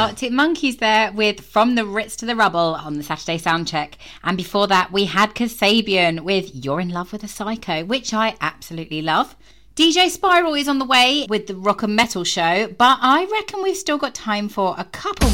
Arctic Monkeys there with From the Ritz to the Rubble on the Saturday Soundcheck. And before that, we had Kasabian with You're in Love with a Psycho, which I absolutely love. DJ Spiral is on the way with the Rock and Metal Show, but I reckon we've still got time for a couple